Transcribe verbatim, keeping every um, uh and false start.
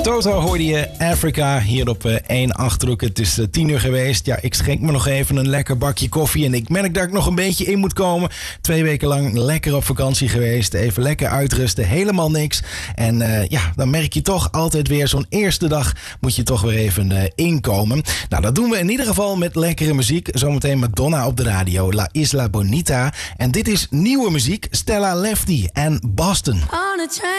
Toto hoorde je Africa hier op uh, één Achterhoek. Het is uh, tien uur geweest. Ja, ik schenk me nog even een lekker bakje koffie. En ik merk dat ik nog een beetje in moet komen. Twee weken lang lekker op vakantie geweest. Even lekker uitrusten. Helemaal niks. En uh, ja, dan merk je toch altijd weer zo'n eerste dag moet je toch weer even uh, inkomen. Nou, dat doen we in ieder geval met lekkere muziek. Zometeen Madonna op de radio. La Isla Bonita. En dit is nieuwe muziek. Stella Lefty en Boston.